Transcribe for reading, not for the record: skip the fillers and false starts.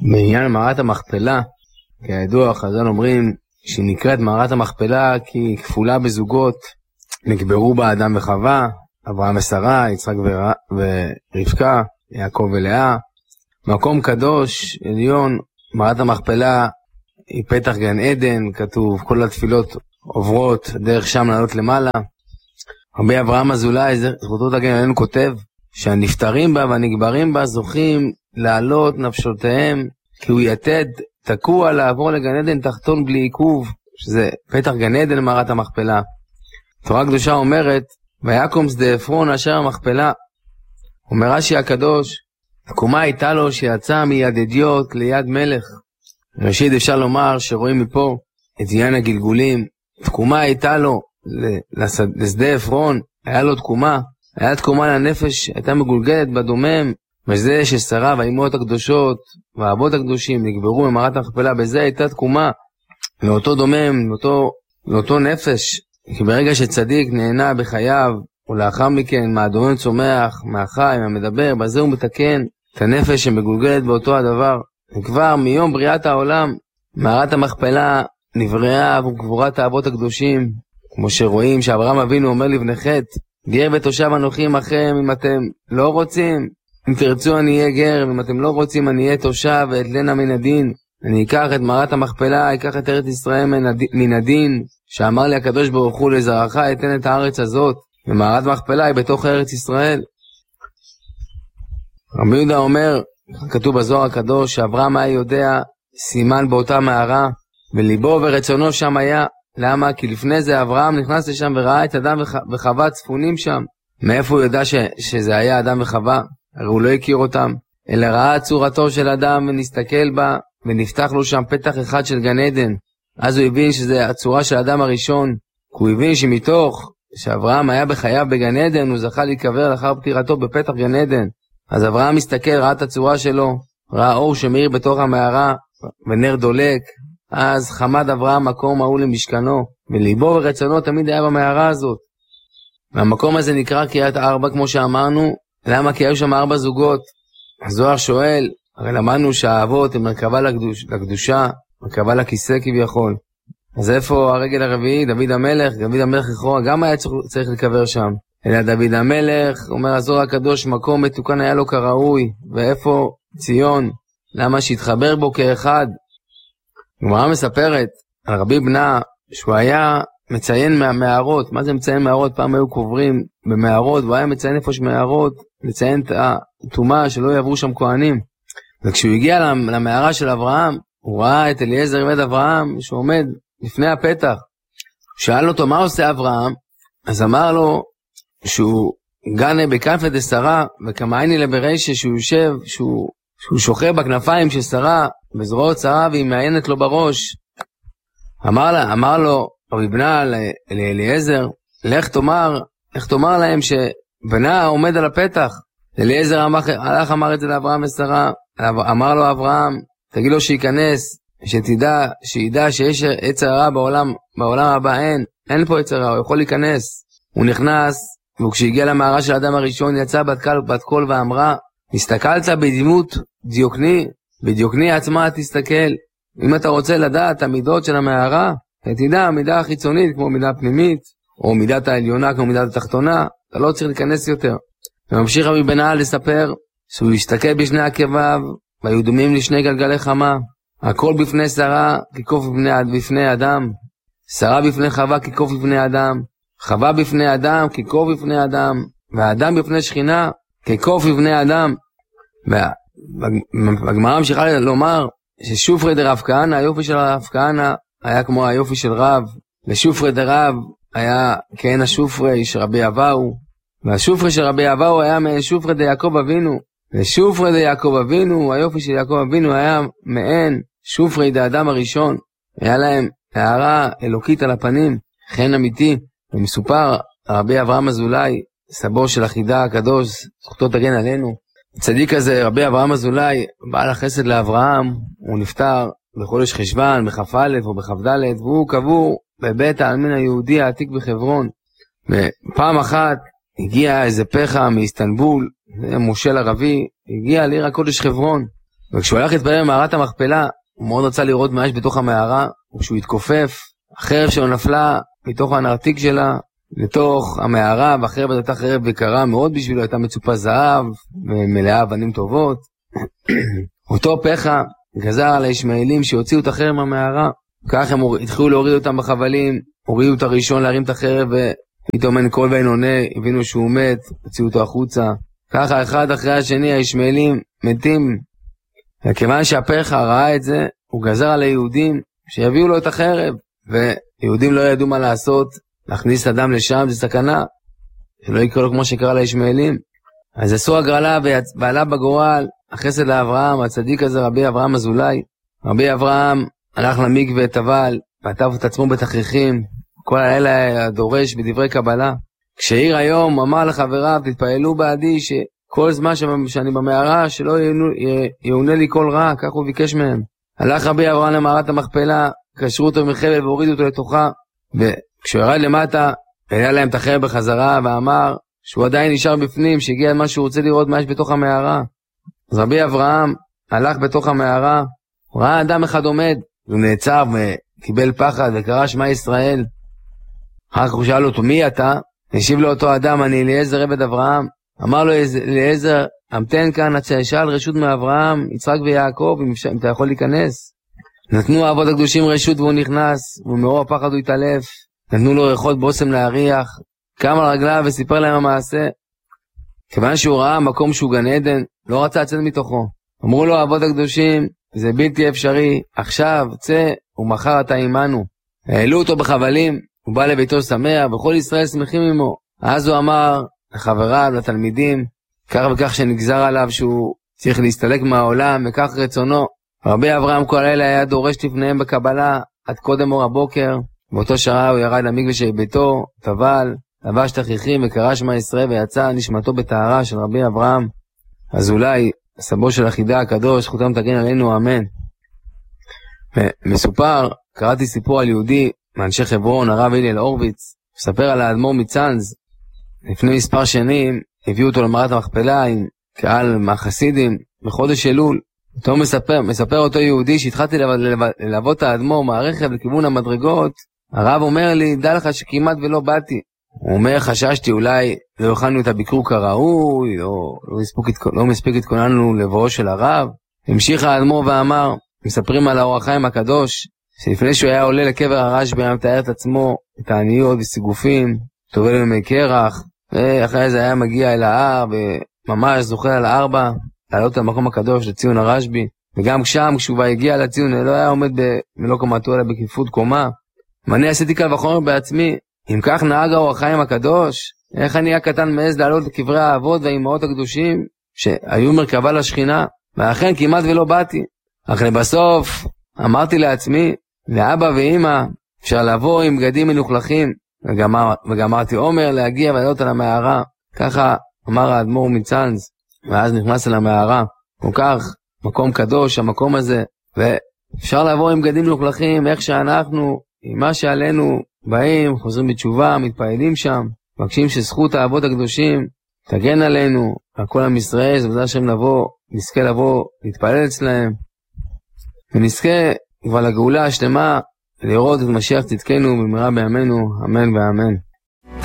בעניין מערת המכפלה, כידוע חז"ל אומרים שהיא נקראת מערת המכפלה כי היא כפולה בזוגות, נקברו בה אדם וחווה, אברהם ושרה, יצחק ורבקה, יעקב ולאה. מקום קדוש עליון, מערת המכפלה היא פתח גן עדן, כתוב כל התפילות עוברות דרך שם לעלות למעלה. רבי אברהם אזולאי זכותו תגן עלינו כותב שהנפטרים בה והנגברים בה זוכים לעלות נפשותיהם, כי הוא יתד תקוע לעבור לגן עדן תחתון בלי עיכוב, שזה פתח גן עדן מערת המכפלה. תורה קדושה אומרת ויקום שדה עפרון אשר המכפלה. אומר רש"י הקדוש, הקומה הייתה לו שיצא מיד אדיוט ליד מלך. ראשית אפשר לומר שרואים מפה את עניין הגלגולים. תקומה הייתה לו לשדה עפרון, היה לו תקומה, היה תקומה לנפש, הייתה מגולגלת בדומם, וזה ששרה והאימהות הקדושות והאבות הקדושים נגברו במערת המכפלה, בזה הייתה תקומה לאותו דומם, לאותו נפש. כי ברגע שצדיק נהנה בחייו, ולאחר מכן מהדומם צומח, מהחי, מהמדבר, בזה הוא מתקן את הנפש שמגולגלת באותו הדבר. וכבר מיום בריאת העולם, מערת המכפלה נבראה עבור גבורת האבות הקדושים, כמו שרואים שאברהם אבינו אומר לבני חטא, גר ותושב אנוכי עמכם, אם אתם לא רוצים, אם תרצו אני אהיה גר, אם אתם לא רוצים אני אהיה תושב ואתלנה מן הדין. אני אקח את מערת המכפלה, אקח את ארץ ישראל מן הדין, שאמר לי הקדוש ברוך הוא לזרעך אתן את הארץ הזאת, ומערת המכפלה היא בתוך ארץ ישראל. רבי יהודה אומר, כתוב בזוהר הקדוש, שאברהם היה יודע סימן באותה מערה, וליבו ורצונו שם היה. למה? כי לפני זה אברהם נכנס לשם וראה את אדם וחווה צפונים שם. מאיפה הוא ידע שזה היה אדם וחווה? הרי הוא לא הכיר אותם, אלא ראה צורתו של אדם ונסתכל בה, ונפתח לו שם פתח אחד של גן עדן. אז הוא הבין שזה הצורה של אדם הראשון, כי הוא הבין שמתוך שאברהם היה בחייו בגן עדן, הוא זכה להיקבר לאחר פטירתו בפתח גן עדן. אז אברהם מסתכל, ראה את הצורה שלו, ראה אור שמאיר בתוך המערה, ונר דולק. אז חמד אברהם מקום ההוא למשכנו, וליבו ורצונו תמיד היה במערה הזאת. והמקום הזה נקרא קריית ארבע, כמו שאמרנו. למה? כי היו שם 4 זוגות. הזוהר שואל, הרי למדנו שהאבות הם מרכבה לקדושה, מרכבה לכיסא כביכול. אז איפה הרגל הרביעי? דוד המלך. דוד המלך לכאורה גם היה צריך לקבר שם. אלא דוד המלך, אומר הזוהר הקדוש, מקום מתוקן היה לו כראוי. ואיפה ציון? למה שהתחבר בו כאחד? גמרא מספרת על רבי בנה שהוא היה מציין מהמערות. מה זה מציין מערות? פעם היו קוברים במערות, והוא היה מציין איפה שמערות, לציין את הטומאה שלא יעברו שם כהנים. וכשהוא הגיע למערה של אברהם, הוא ראה את אליעזר עבד אברהם שעומד לפני הפתח. שאל אותו מה עושה אברהם, אז אמר לו שהוא גנה בכנפי דשרה, וכמעייני לברישה שהוא יושב, שהוא שוכב בכנפיים של שרה, בזרועות שרה, והיא מעיינת לו בראש. אמר לו רבי בנה לאליעזר, לך תאמר להם שבנה עומד על הפתח. אליעזר הלך אמר את זה לאברהם ושרה. אמר לו אברהם, תגיד לו שייכנס, שידע שיש עצר רע בעולם הבא. אין פה עצר רע, הוא יכול להיכנס. הוא נכנס, וכשהגיע למערה של האדם הראשון יצא בת קול ואמרה, הסתכלת בדמות בדיוקני עצמה תסתכל. אם אתה רוצה לדעת המידות של המערה, תדע המידה החיצונית כמו מידה פנימית, או מידת העליונה כמו מידת התחתונה, אתה לא צריך להיכנס יותר. וממשיך רבי בנה לספר שהוא הסתכל בשני עקביו, והיו דומים לשני גלגלי חמה, הכל בפני שרה כקוף בפני אדם, שרה בפני חווה כקוף בפני אדם, חווה בפני אדם כקוף בפני אדם, והאדם בפני שכינה כקוף בפני אדם. והגמרא ממשיכה לומר ששופרי דרב כהנא, היופי של רב כהנא היה כמו היופי של רב, ושופרי דרב היה כעין השופרי של רבי אבאו, והשופרי של רבי אבאו היה מעין שופרי דיעקב אבינו, ושופרי דיעקב אבינו, היופי של יעקב אבינו היה מעין שופרי דאדם הראשון. היה להם הערה אלוקית על הפנים, חן אמיתי. ומסופר רבי אברהם אזולאי, סבו של החידה הקדוש, זכותו תגן עלינו. הצדיק הזה, רבי אברהם אזולאי, בעל החסד לאברהם, הוא נפטר בחודש חשוון, בכ"א או בכ"ד, והוא קבור בבית העלמין היהודי העתיק בחברון. ופעם אחת הגיע איזה פחה מאיסטנבול, מושל ערבי, הגיע לעיר הקודש חברון. וכשהוא הלך להתפלל במערת המכפלה, הוא מאוד רצה לראות מה יש בתוך המערה, וכשהוא התכופף, החרב שלו נפלה מתוך הנרתיק שלה, לתוך המערה, והחרב הייתה חרב יקרה מאוד בשבילו, הייתה מצופה זהב, ומלאה אבנים טובות. אותו פחה גזר על הישמעאלים שיוציאו את החרב מהמערה, כך הם התחילו להוריד אותם בחבלים, הורידו את הראשון להרים את החרב, ופתאום אין קול ואין עונה, הבינו שהוא מת, הוציאו אותו החוצה. ככה אחד אחרי השני הישמעאלים מתים, וכיוון שהפחה ראה את זה, הוא גזר על היהודים שיביאו לו את החרב, ויהודים לא ידעו מה לעשות, להכניס אדם לשם זה סכנה, שלא יקרה לו כמו שקרה לישמעאלים. אז עשו הגרלה ועלה בגורל החסד לאברהם, הצדיק הזה רבי אברהם אזולאי. רבי אברהם הלך למקווה, טבל, ועטף את עצמו בתכריכים, כל הלילה דורש בדברי קבלה. כשעיר היום אמר לחבריו, תתפעלו בעדי שכל זמן שאני במערה שלא יעונה לי כל רע, כך הוא ביקש מהם. הלך רבי אברהם למערת המכפלה, קשרו אותו מחבל והורידו אותו לתוכה, וכשהוא ירד למטה, העלה להם את החרב בחזרה ואמר שהוא עדיין נשאר בפנים, שהגיע מה שהוא רוצה לראות מה יש בתוך המערה. אז רבי אברהם הלך בתוך המערה, הוא ראה אדם אחד עומד, הוא נעצר וקיבל פחד וקרא שמע ישראל. אחר כך הוא שאל אותו, מי אתה? השיב לו אותו אדם, אני אליעזר עבד אברהם. אמר לו אליעזר, המתן כאן עד שישאל רשות מאברהם, יצחק ויעקב, אם אתה יכול להיכנס. נתנו האבות הקדושים רשות והוא נכנס, ומרוב הפחד הוא התעלף. נתנו לו ריחות בוסם להריח, קם על רגליו וסיפר להם המעשה. כיוון שהוא ראה מקום שהוא גן עדן, לא רצה לצאת מתוכו. אמרו לו האבות הקדושים, זה בלתי אפשרי, עכשיו צא ומחר אתה עמנו. העלו אותו בחבלים, הוא בא לביתו שמח, וכל ישראל שמחים עמו. אז הוא אמר לחבריו, לתלמידים, כך וכך שנגזר עליו שהוא צריך להסתלק מהעולם, וכך רצונו. רבי אברהם כל הלילה היה דורש לפניהם בקבלה, עד קודם אור הבוקר. באותו שעה הוא ירד למקווה של ביתו, טבל, לבש תכריכים וקרא שמע ישראל, ויצא נשמתו בטהרה של רבי אברהם אזולאי, סבו של החידה הקדוש, זכותם תגן עלינו, אמן. ומסופר, קראתי סיפור על יהודי מאנשי חברון, הרב הלל הורוביץ, מספר על האדמו"ר מצאנז. לפני מספר שנים הביאו אותו למערת המכפלה עם קהל מהחסידים בחודש אלול. אותו מספר אותו יהודי שהתחלתי ללוות את האדמו"ר מהרכב לכיוון המדרגות. הרב אומר לי, דע לך שכמעט ולא באתי. הוא אומר, חששתי אולי לא הכנו את הביקור כראוי, לא מספיק התכוננו לבואו של הרב. המשיך האדמו"ר ואמר, מספרים על האור החיים הקדוש, שלפני שהוא היה עולה לקבר הרשב"י היה מתאר את עצמו, את העניות וסיגופים, טובל במי קרח, ואחרי זה היה מגיע אל ההר, וממש זוכה על הארבע, לעלות למקום הקדוש לציון הרשב"י, וגם שם כשהוא הגיע לציון לא היה עומד במלוא קומתו אלא בכיפות קומה. ואני עשיתי קל וחומר בעצמי, אם כך נהג האור החיים הקדוש, איך אני הקטן מעז לעלות לקברי האבות והאימהות הקדושים שהיו מרכבה לשכינה, ואכן כמעט ולא באתי. אך לבסוף אמרתי לעצמי, לאבא ואמא אפשר לבוא עם בגדים מלוכלכים, וגמרתי עומר להגיע ולעלות על המערה. ככה אמר האדמו"ר מצאנז, ואז נכנס אל המערה. כל כך מקום קדוש המקום הזה, ואפשר לבוא עם בגדים מלוכלכים איך שאנחנו עם מה שעלינו באים, חוזרים בתשובה, מתפעלים שם, מבקשים שזכות האבות הקדושים תגן עלינו, על כל עם ישראל, זה בזה שהם נזכה לבוא, להתפלל אצלהם, ונזכה כבר לגאולה השלמה, לראות את משיח צדקנו במהרה בימינו, אמן ואמן.